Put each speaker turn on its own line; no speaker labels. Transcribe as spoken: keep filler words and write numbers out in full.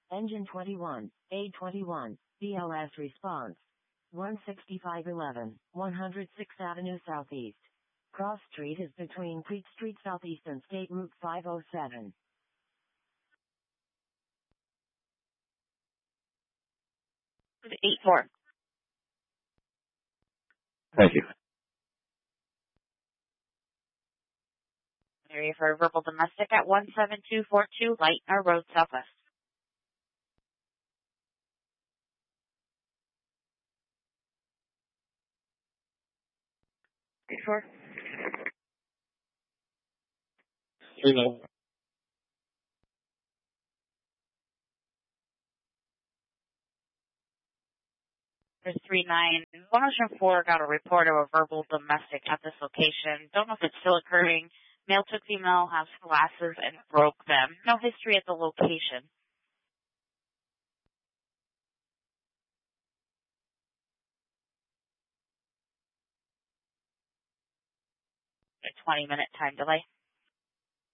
Engine twenty-one, A twenty-one, B L S response. one sixty-five eleven, one oh sixth Avenue Southeast. Cross Street is between Creek Street Southeast and State Route five oh seven.
eight four.
Thank you.
Area for a verbal domestic at one seven two four two Lightner Road Southwest. eight four.
Three nine.
three nine. one oh four got a report of a verbal domestic at this location. Don't know if it's still occurring. Male took female, has glasses, and broke them. No history at the location. A twenty minute time delay.